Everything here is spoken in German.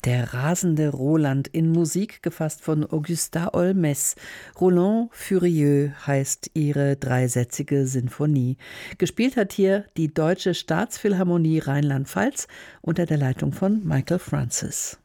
Der rasende Roland in Musik gefasst von Augustin Olmès. Roland Furieux heißt ihre dreisätzige Sinfonie. Gespielt hat hier die Deutsche Staatsphilharmonie Rheinland-Pfalz unter der Leitung von Michael Francis.